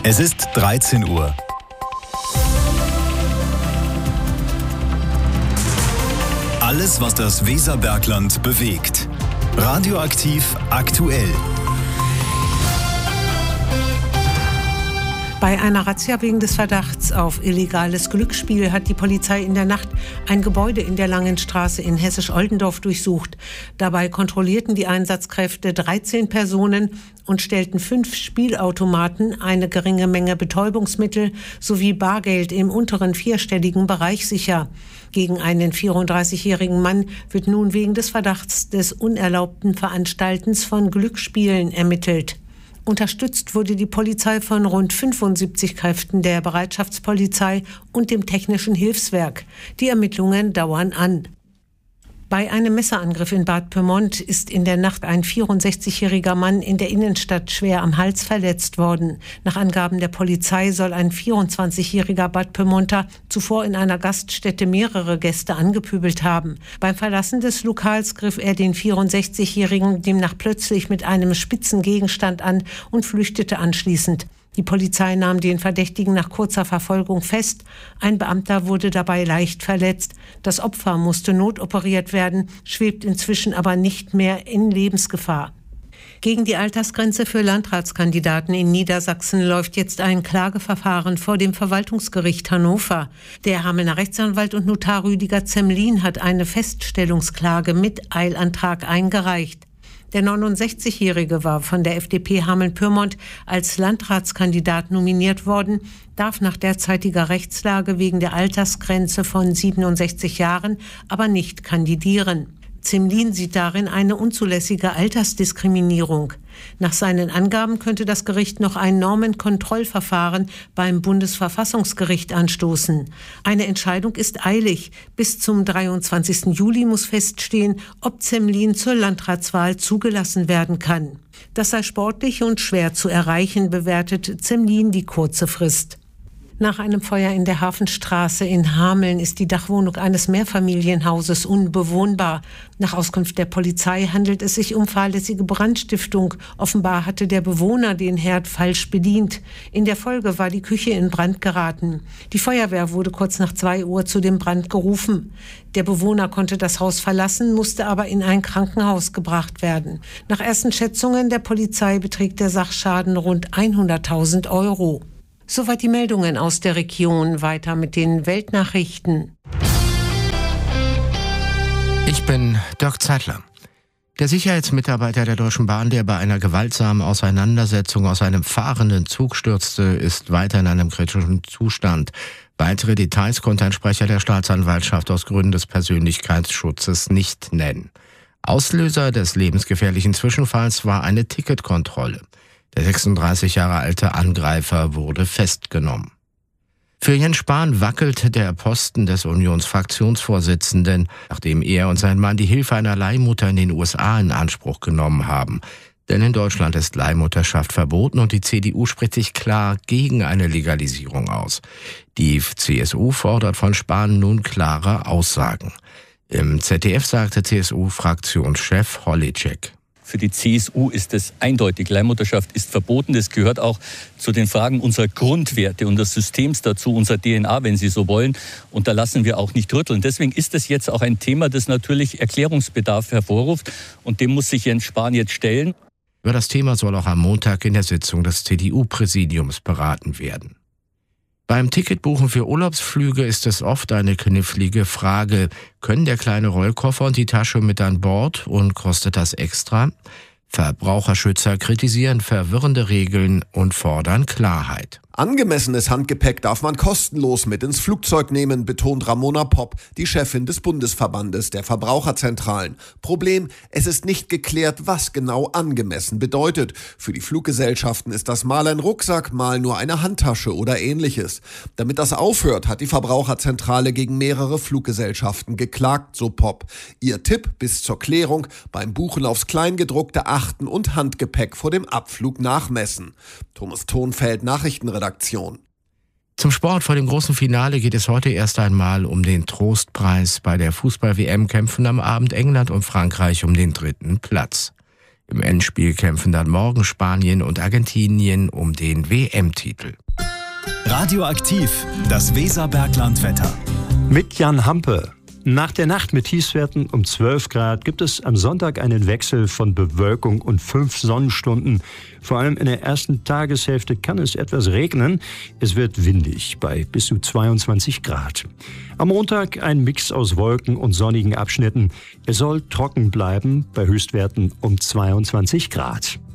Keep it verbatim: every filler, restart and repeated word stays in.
Es ist dreizehn Uhr. Alles, was das Weserbergland bewegt. Radioaktiv aktuell. Bei einer Razzia wegen des Verdachts auf illegales Glücksspiel hat die Polizei in der Nacht ein Gebäude in der Langenstraße in Hessisch-Oldendorf durchsucht. Dabei kontrollierten die Einsatzkräfte dreizehn Personen und stellten fünf Spielautomaten, eine geringe Menge Betäubungsmittel sowie Bargeld im unteren vierstelligen Bereich sicher. Gegen einen vierunddreißigjährigen Mann wird nun wegen des Verdachts des unerlaubten Veranstaltens von Glücksspielen ermittelt. Unterstützt wurde die Polizei von rund fünfundsiebzig Kräften der Bereitschaftspolizei und dem Technischen Hilfswerk. Die Ermittlungen dauern an. Bei einem Messerangriff in Bad Pyrmont ist in der Nacht ein vierundsechzigjähriger Mann in der Innenstadt schwer am Hals verletzt worden. Nach Angaben der Polizei soll ein vierundzwanzigjähriger Bad Pyrmonter zuvor in einer Gaststätte mehrere Gäste angepöbelt haben. Beim Verlassen des Lokals griff er den vierundsechzigjährigen demnach plötzlich mit einem spitzen Gegenstand an und flüchtete anschließend. Die Polizei nahm den Verdächtigen nach kurzer Verfolgung fest. Ein Beamter wurde dabei leicht verletzt. Das Opfer musste notoperiert werden, schwebt inzwischen aber nicht mehr in Lebensgefahr. Gegen die Altersgrenze für Landratskandidaten in Niedersachsen läuft jetzt ein Klageverfahren vor dem Verwaltungsgericht Hannover. Der Hamelner Rechtsanwalt und Notar Rüdiger Zemlin hat eine Feststellungsklage mit Eilantrag eingereicht. Der neunundsechzigjährige war von der F D P Hameln-Pyrmont als Landratskandidat nominiert worden, darf nach derzeitiger Rechtslage wegen der Altersgrenze von siebenundsechzig Jahren aber nicht kandidieren. Zemlin sieht darin eine unzulässige Altersdiskriminierung. Nach seinen Angaben könnte das Gericht noch ein Normenkontrollverfahren beim Bundesverfassungsgericht anstoßen. Eine Entscheidung ist eilig. Bis zum dreiundzwanzigsten Juli muss feststehen, ob Zemlin zur Landratswahl zugelassen werden kann. Das sei sportlich und schwer zu erreichen, bewertet Zemlin die kurze Frist. Nach einem Feuer in der Hafenstraße in Hameln ist die Dachwohnung eines Mehrfamilienhauses unbewohnbar. Nach Auskunft der Polizei handelt es sich um fahrlässige Brandstiftung. Offenbar hatte der Bewohner den Herd falsch bedient. In der Folge war die Küche in Brand geraten. Die Feuerwehr wurde kurz nach zwei Uhr zu dem Brand gerufen. Der Bewohner konnte das Haus verlassen, musste aber in ein Krankenhaus gebracht werden. Nach ersten Schätzungen der Polizei beträgt der Sachschaden rund hunderttausend Euro. Soweit die Meldungen aus der Region. Weiter mit den Weltnachrichten. Ich bin Dirk Zeitler. Der Sicherheitsmitarbeiter der Deutschen Bahn, der bei einer gewaltsamen Auseinandersetzung aus einem fahrenden Zug stürzte, ist weiter in einem kritischen Zustand. Weitere Details konnte ein Sprecher der Staatsanwaltschaft aus Gründen des Persönlichkeitsschutzes nicht nennen. Auslöser des lebensgefährlichen Zwischenfalls war eine Ticketkontrolle. Der sechsunddreißig Jahre alte Angreifer wurde festgenommen. Für Jens Spahn wackelt der Posten des Unionsfraktionsvorsitzenden, nachdem er und sein Mann die Hilfe einer Leihmutter in den U S A in Anspruch genommen haben. Denn in Deutschland ist Leihmutterschaft verboten und die C D U spricht sich klar gegen eine Legalisierung aus. Die C S U fordert von Spahn nun klare Aussagen. Im Z D F sagte C S U-Fraktionschef Holitschek: Für die C S U ist es eindeutig, Leihmutterschaft ist verboten. Das gehört auch zu den Fragen unserer Grundwerte und des Systems dazu, unserer D N A, wenn Sie so wollen. Und da lassen wir auch nicht rütteln. Deswegen ist es jetzt auch ein Thema, das natürlich Erklärungsbedarf hervorruft. Und dem muss sich Jens Spahn jetzt stellen. Über das Thema soll auch am Montag in der Sitzung des C D U-Präsidiums beraten werden. Beim Ticketbuchen für Urlaubsflüge ist es oft eine knifflige Frage. Können der kleine Rollkoffer und die Tasche mit an Bord und kostet das extra? Verbraucherschützer kritisieren verwirrende Regeln und fordern Klarheit. Angemessenes Handgepäck darf man kostenlos mit ins Flugzeug nehmen, betont Ramona Popp, die Chefin des Bundesverbandes der Verbraucherzentralen. Problem, es ist nicht geklärt, was genau angemessen bedeutet. Für die Fluggesellschaften ist das mal ein Rucksack, mal nur eine Handtasche oder ähnliches. Damit das aufhört, hat die Verbraucherzentrale gegen mehrere Fluggesellschaften geklagt, so Popp. Ihr Tipp bis zur Klärung: beim Buchen aufs Kleingedruckte achten und Handgepäck vor dem Abflug nachmessen. Thomas Thonfeld, Nachrichtenredaktion. Zum Sport. Vor dem großen Finale geht es heute erst einmal um den Trostpreis. Bei der Fußball-W M kämpfen am Abend England und Frankreich um den dritten Platz. Im Endspiel kämpfen dann morgen Spanien und Argentinien um den W M-Titel. Radioaktiv, das Weserbergland-Wetter. Mit Jan Hampe. Nach der Nacht mit Tiefstwerten um zwölf Grad gibt es am Sonntag einen Wechsel von Bewölkung und fünf Sonnenstunden. Vor allem in der ersten Tageshälfte kann es etwas regnen. Es wird windig bei bis zu zweiundzwanzig Grad. Am Montag ein Mix aus Wolken und sonnigen Abschnitten. Es soll trocken bleiben bei Höchstwerten um zweiundzwanzig Grad.